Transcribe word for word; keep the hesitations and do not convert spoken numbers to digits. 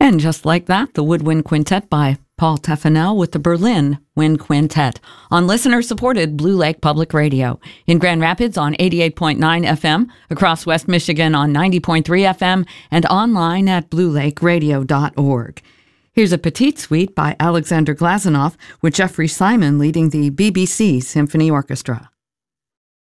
And just like that, the Woodwind Quintet by Paul Teffanel with the Berlin Wind Quintet on listener-supported Blue Lake Public Radio. In Grand Rapids on eighty-eight point nine F M, across West Michigan on ninety point three F M, and online at blue lake radio dot org. Here's a Petite Suite by Alexander Glazunov with Jeffrey Simon leading the B B C Symphony Orchestra.